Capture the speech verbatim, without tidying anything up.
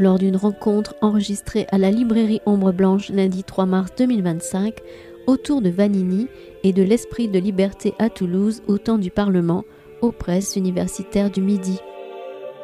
lors d'une rencontre enregistrée à la librairie Ombre Blanche lundi trois mars deux mille vingt-cinq autour de Vanini et de l'esprit de liberté à Toulouse au temps du Parlement, aux presses universitaires du Midi.